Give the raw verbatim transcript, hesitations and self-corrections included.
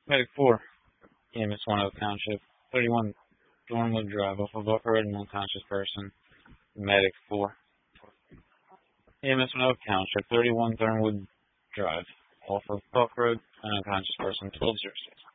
Medic four, E M S one Oak Township, thirty-one Thornwood Drive, off of Buck Road, an unconscious person. Medic four, E M S one Oak Township, thirty-one Thornwood Drive, off of Buck Road, an unconscious person, twelve zero six.